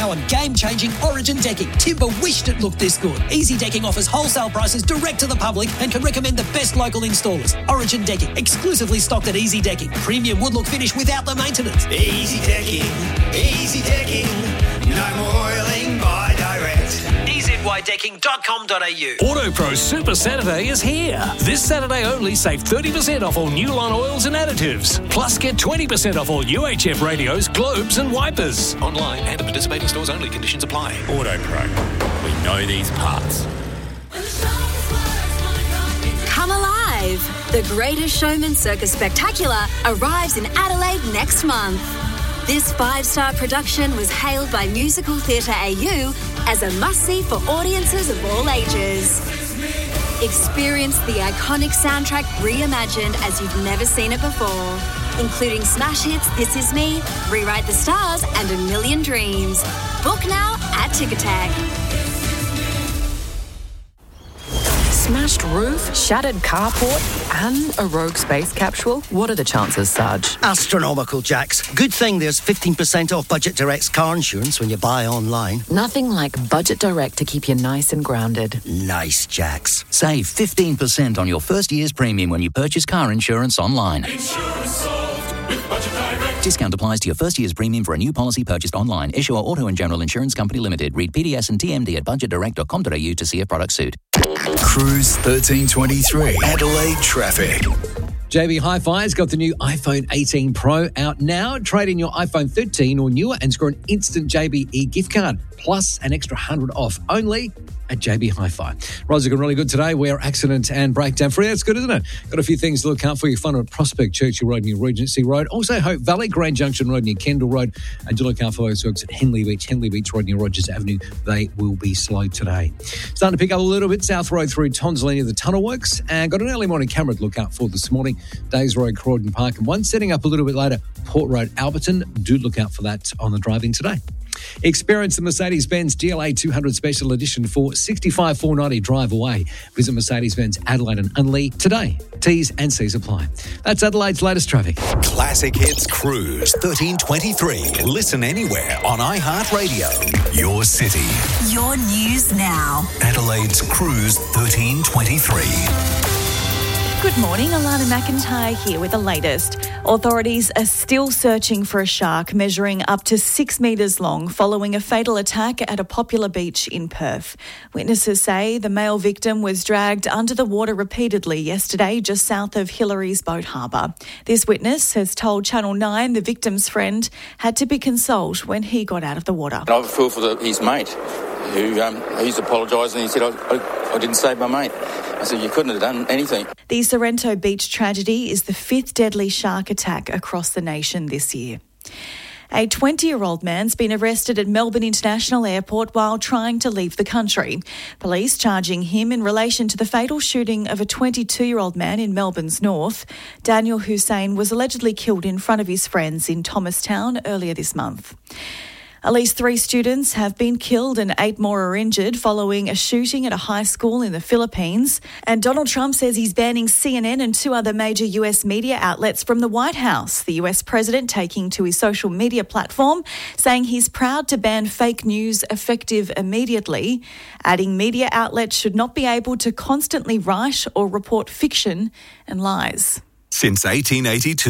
now on game-changing Origin decking. Timber wished it looked this good. Easy Decking offers wholesale prices direct to the public and can recommend the best local installers. Origin Decking, exclusively stocked at Easy Decking. Premium wood look finish without the maintenance. Easy Decking, Easy Decking. No more oiling by direct. EZYDecking.com.au. AutoPro Super Saturday is here. This Saturday only, save 30% off all new line oils and additives. Plus, get 20% off all UHF radios, globes and wipers. Online and at participating stores only. Conditions apply. AutoPro. We know these parts. Come alive! The Greatest Showman Circus Spectacular arrives in Adelaide next month. This 5-star production was hailed by Musical Theatre AU as a must-see for audiences of all ages. Experience the iconic soundtrack reimagined as you've never seen it before, including smash hits This Is Me, Rewrite the Stars and A Million Dreams. Book now at Ticketek. Smashed roof, shattered carport, and a rogue space capsule? What are the chances, Sarge? Astronomical, Jax. Good thing there's 15% off Budget Direct's car insurance when you buy online. Nothing like Budget Direct to keep you nice and grounded. Nice, Jax. Save 15% on your first year's premium when you purchase car insurance online. Insurance solved with Budget Direct. Discount applies to your first year's premium for a new policy purchased online. Issuer Auto and General Insurance Company Limited. Read PDS and TMD at budgetdirect.com.au to see if products suit. Cruise 1323. Adelaide traffic. JB Hi-Fi's got the new iPhone 18 Pro out now. Trade in your iPhone 13 or newer and score an instant JB gift card, plus an extra $100 off only at JB Hi-Fi. Roads looking really good today. We're accident and breakdown free. That's good, isn't it? Got a few things to look out for. You find them at Prospect Churchill Road near Regency Road. Also Hope Valley, Grand Junction Road near Kendall Road. And do look out for those folks at Henley Beach Road near Rogers Avenue. They will be slow today. Starting to pick up a little bit. South Road through Tonsley near the Tunnel Works. And got an early morning camera to look out for this morning. Days Road, Croydon Park. And one setting up a little bit later, Port Road, Alberton. Do look out for that on the drive-in today. Experience the Mercedes-Benz GLA 200 Special Edition for $65,490 drive away. Visit Mercedes-Benz Adelaide and Unley today. T's and C's apply. That's Adelaide's latest traffic. Classic Hits Cruise 1323. Listen anywhere on iHeartRadio. Your city. Your news now. Adelaide's Cruise 1323. Good morning, Alana McIntyre here with the latest. Authorities are still searching for a shark measuring up to 6 metres long following a fatal attack at a popular beach in Perth. Witnesses say the male victim was dragged under the water repeatedly yesterday just south of Hillary's Boat Harbour. This witness has told Channel 9 the victim's friend had to be consoled when he got out of the water. And I feel for his mate who's apologised and he said, I didn't save my mate. I said, you couldn't have done anything. The Sorrento Beach tragedy is the 5th deadly shark attack across the nation this year. A 20-year-old man's been arrested at Melbourne International Airport while trying to leave the country. Police charging him in relation to the fatal shooting of a 22-year-old man in Melbourne's north. Daniel Hussein was allegedly killed in front of his friends in Thomastown earlier this month. At least 3 students have been killed and 8 more are injured following a shooting at a high school in the Philippines. And Donald Trump says he's banning CNN and 2 other major US media outlets from the White House. The US president taking to his social media platform, saying he's proud to ban fake news effective immediately, adding media outlets should not be able to constantly write or report fiction and lies. Since 1882.